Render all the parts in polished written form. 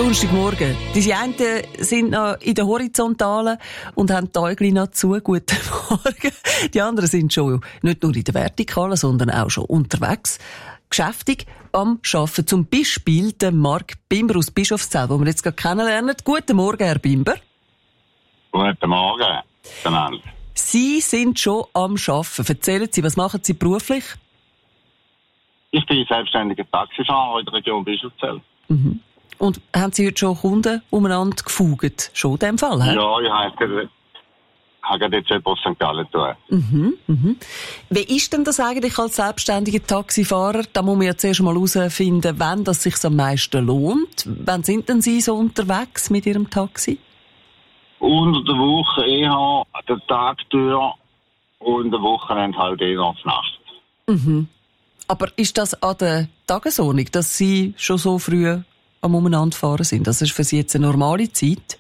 Donnerstagmorgen. Die einen sind noch in der Horizontalen und haben die Äuglein noch zu. Guten Morgen. Die anderen sind schon nicht nur in der Vertikalen, sondern auch schon unterwegs. Geschäftig am Arbeiten. Zum Beispiel der Marc Bimber aus Bischofszell, den wir jetzt gerade kennenlernen. Guten Morgen, Herr Bimber. Guten Morgen. Sie sind schon am Arbeiten. Erzählen Sie, was machen Sie beruflich? Ich bin selbstständiger Taxifahrer in der Region Bischofszell. Mhm. Und haben Sie heute schon Kunden umeinander gefugt? Schon in dem Fall, he? Ja, ich habe jetzt etwas aus St. Gallen tun. Wie ist denn das eigentlich als selbstständiger Taxifahrer? Da muss man ja zuerst mal herausfinden, wann das sich am meisten lohnt. Wann sind denn Sie so unterwegs mit Ihrem Taxi? Unter der Woche eher den Tag durch und am Wochenende halt eher die Nacht. Mhm. Aber ist das an der Tagesordnung, dass Sie schon so früh am Umeinanderfahren sind? Das ist für Sie jetzt eine normale Zeit?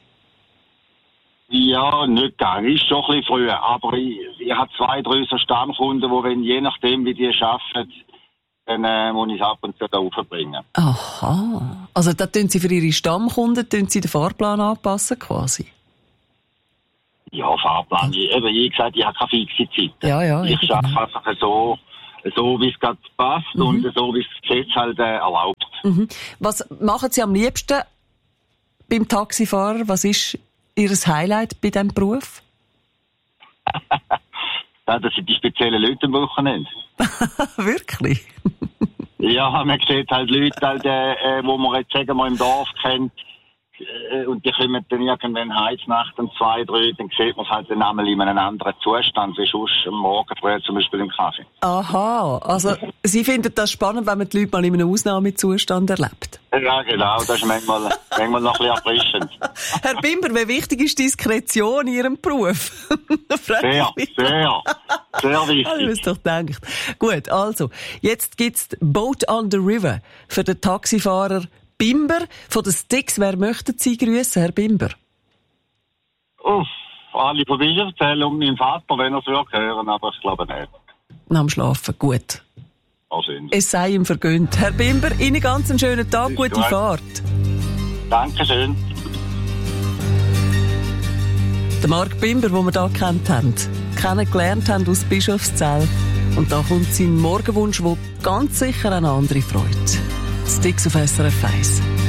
Ja, nicht gar. Ist schon ein bisschen früher. Aber ich habe 2, 3 so Stammkunden, die, wenn, je nachdem, wie die arbeiten, dann muss ich es ab und zu da raufbringen. Aha. Also da tun Sie für Ihre Stammkunden den Fahrplan anpassen quasi? Ja, Fahrplan. Wie gesagt, ich habe keine fixe Zeit. Ja, ich arbeite einfach so wie es gerade passt und so wie es das Gesetz halt erlaubt. Mhm. Was machen Sie am liebsten beim Taxifahrer? Was ist Ihr Highlight bei diesem Beruf? Ja, das sind die speziellen Leute am Wochenende. Wirklich? Ja, man sieht halt Leute, halt, wo man jetzt sagen wir im Dorf kennt, und die kommen dann irgendwann Heiznacht um 2, 3, dann sieht man es halt dann einmal in einem anderen Zustand, wie sonst am Morgen früher zum Beispiel im Kaffee. Aha, also Sie finden das spannend, wenn man die Leute mal in einem Ausnahmezustand erlebt? Ja, genau, das ist manchmal noch ein bisschen erfrischend. Herr Bimber, wie wichtig ist Diskretion in Ihrem Beruf? Sehr wichtig. Ich habe es doch gedacht. Gut, also, jetzt gibt's Boat on the River für den Taxifahrer Bimber. Von den Sticks, wer möchten Sie grüßen, Herr Bimber? Alle von Bischofszell und meinen Vater, wenn er es würde hören, aber ich glaube nicht. Nach dem Schlafen, gut. Wahrscheinlich. Es sei ihm vergönnt. Herr Bimber, Ihnen ganz einen schönen Tag, gute Fahrt. Dankeschön. Der Marc Bimber, den wir hier kennengelernt haben aus Bischofszell. Und da kommt sein Morgenwunsch, der ganz sicher eine andere freut. Sticks auf SRF 1.